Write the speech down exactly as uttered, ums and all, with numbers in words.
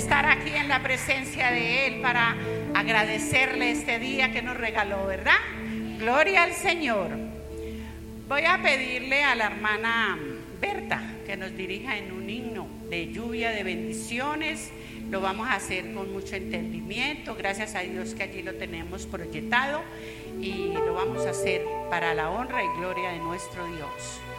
estar aquí en la presencia de Él para agradecerle este día que nos regaló, ¿verdad? Gloria al Señor. Voy a pedirle a la hermana Berta que nos dirija en un himno de lluvia de bendiciones. Lo vamos a hacer con mucho entendimiento, gracias a Dios que allí lo tenemos proyectado, y lo vamos a hacer para la honra y gloria de nuestro Dios.